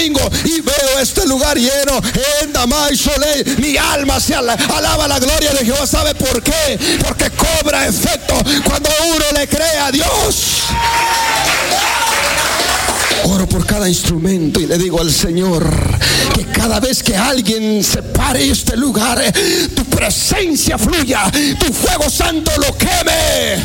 domingo y veo este lugar lleno. En Damay Soleil, mi alma se alaba la gloria de Jehová. ¿Sabe por qué? Porque cobra efecto cuando uno le cree a Dios. Oro por cada instrumento y le digo al Señor que cada vez que alguien se pare en este lugar, tu presencia fluya, tu fuego santo lo queme.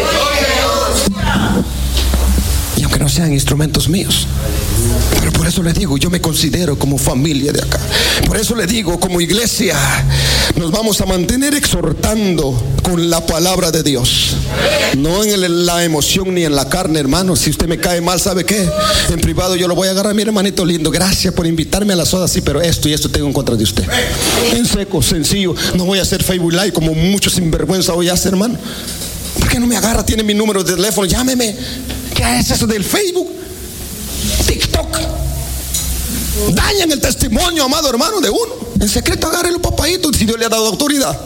Y aunque no sean instrumentos míos, pero por eso le digo, yo me considero como familia de acá. Por eso le digo, como iglesia, nos vamos a mantener exhortando con la palabra de Dios, no en la emoción ni en la carne, hermano. Si usted me cae mal, ¿sabe qué? En privado yo lo voy a agarrar. Mire, hermanito lindo, gracias por invitarme a la soda, sí, pero esto y esto tengo en contra de usted. En seco, sencillo. No voy a hacer Facebook Live como muchos sinvergüenza hoy hacen, hermano. ¿Por qué no me agarra? Tiene mi número de teléfono, llámeme. ¿Qué es eso del Facebook? TikTok. Dañan el testimonio, amado hermano, de uno. En secreto agárrelo, papadito, si Dios le ha dado autoridad.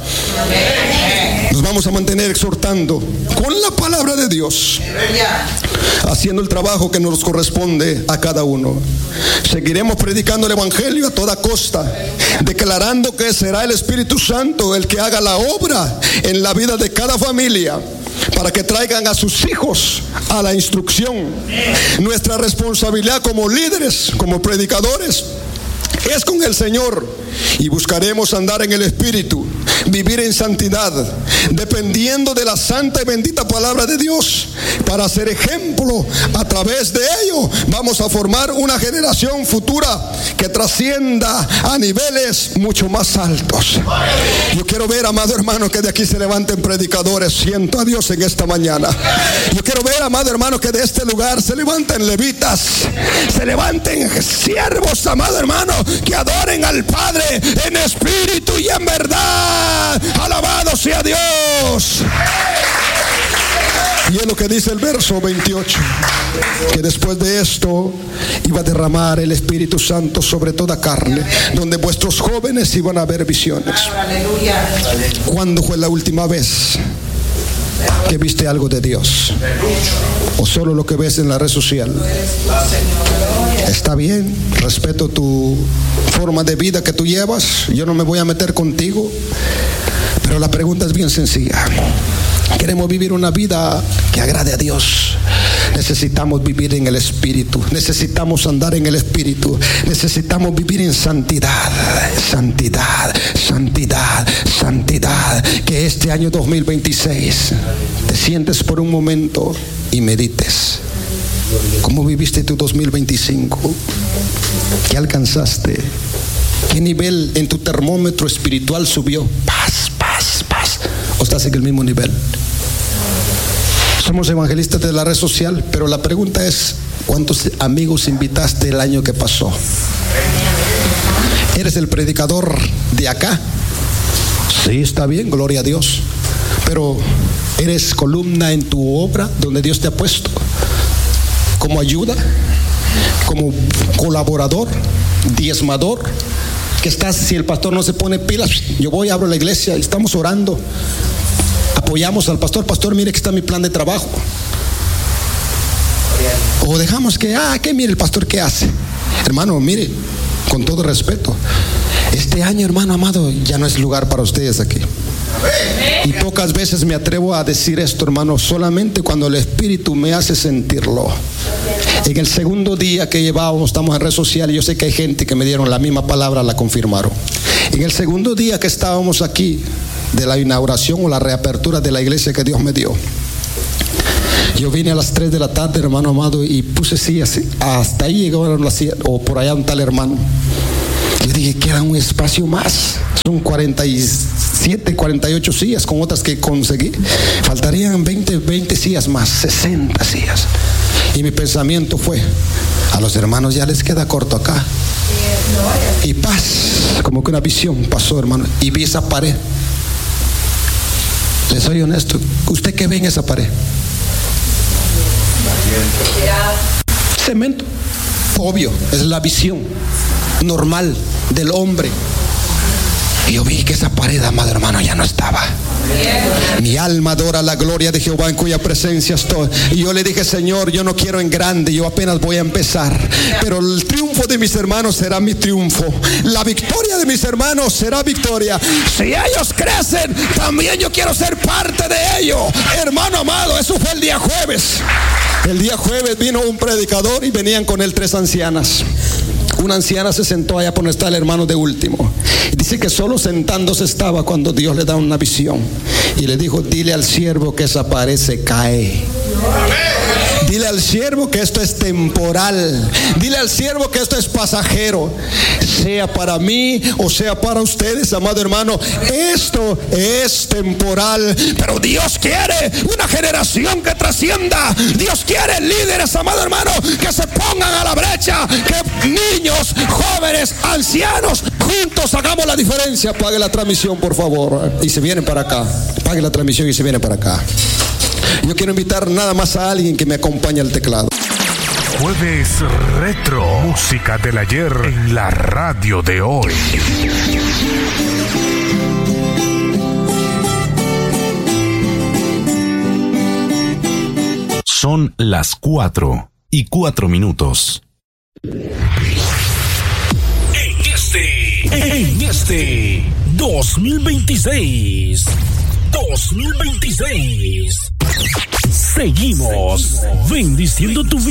Nos vamos a mantener exhortando con la palabra de Dios, haciendo el trabajo que nos corresponde a cada uno. Seguiremos predicando el evangelio a toda costa, declarando que será el Espíritu Santo el que haga la obra en la vida de cada familia, para que traigan a sus hijos a la instrucción. Nuestra responsabilidad como líderes, como predicadores, es con el Señor, y buscaremos andar en el Espíritu, vivir en santidad, dependiendo de la santa y bendita palabra de Dios, para ser ejemplo. A través de ello vamos a formar una generación futura que trascienda a niveles mucho más altos. Yo quiero ver, amado hermano, que de aquí se levanten predicadores. Siento a Dios en esta mañana. Yo quiero ver, amado hermano, que de este lugar se levanten levitas, se levanten siervos, amado hermano, que adoren al Padre en espíritu y en verdad. Alabado sea Dios. Y es lo que dice el verso 28, que después de esto iba a derramar el Espíritu Santo sobre toda carne, donde vuestros jóvenes iban a ver visiones. ¿Cuándo fue la última vez que viste algo de Dios? ¿O solo lo que ves en la red social? Está bien, respeto tu forma de vida que tú llevas, yo no me voy a meter contigo, pero la pregunta es bien sencilla. Queremos vivir una vida que agrade a Dios. Necesitamos vivir en el Espíritu, necesitamos andar en el Espíritu, necesitamos vivir en santidad, santidad, santidad, santidad. Que este año 2026 te sientes por un momento y medites. ¿Cómo viviste tu 2025? ¿Qué alcanzaste? ¿Qué nivel en tu termómetro espiritual subió? Paz, paz, paz. ¿O estás en el mismo nivel? Somos evangelistas de la red social, pero la pregunta es, ¿cuántos amigos invitaste el año que pasó? ¿Eres el predicador de acá? Sí, está bien, gloria a Dios. Pero ¿eres columna en tu obra donde Dios te ha puesto? ¿Como ayuda? ¿Como colaborador? ¿Diezmador? Que estás, si el pastor no se pone pilas, yo voy, abro la iglesia y estamos orando, apoyamos al pastor. Pastor, mire que está mi plan de trabajo. O dejamos que mire el pastor qué hace. Hermano, mire, con todo respeto, este año, hermano amado, ya no es lugar para ustedes aquí. Y pocas veces me atrevo a decir esto, hermano, solamente cuando el Espíritu me hace sentirlo. En el segundo día que llevábamos, estamos en red social, y yo sé que hay gente que me dieron la misma palabra, la confirmaron. En el segundo día que estábamos aquí, de la inauguración o la reapertura de la iglesia que Dios me dio, yo vine a las 3 de la tarde, hermano amado, y puse sillas, hasta ahí llegaron las sillas, o por allá un tal hermano. Yo dije, queda un espacio más. Son 47, 48 sillas con otras que conseguí. Faltarían 20 sillas más, 60 sillas. Y mi pensamiento fue, a los hermanos ya les queda corto acá. Y paz, como que una visión pasó, hermano, y vi esa pared. Les soy honesto, ¿usted qué ve en esa pared? Cemento. Obvio, es la visión normal del hombre. Y yo vi que esa pared, amado hermano, ya no estaba. Mi alma adora la gloria de Jehová en cuya presencia estoy. Y yo le dije, Señor, yo no quiero en grande, yo apenas voy a empezar, pero el triunfo de mis hermanos será mi triunfo. La victoria de mis hermanos será victoria. Si ellos crecen, también yo quiero ser parte de ello. Hermano amado, eso fue el día jueves. El día jueves vino un predicador y venían con él 3 ancianas. Una anciana se sentó allá por donde está el hermano de último. Dice que solo sentándose estaba cuando Dios le da una visión. Y le dijo: dile al siervo que esa pared se cae. Dile al siervo que esto es temporal. Dile al siervo que esto es pasajero. Sea para mí o sea para ustedes, amado hermano, esto es temporal. Pero Dios quiere una generación que trascienda. Dios quiere líderes, amado hermano, que se pongan a la brecha. Que niños, jóvenes, ancianos, juntos hagamos la diferencia. Pague la transmisión, por favor, y se vienen para acá. Pague la transmisión y se vienen para acá. Yo quiero invitar nada más a alguien que me acompañe al teclado. Jueves Retro, música del ayer en la radio de hoy. Son las 4:04. En este 2026, seguimos bendiciendo tu vida.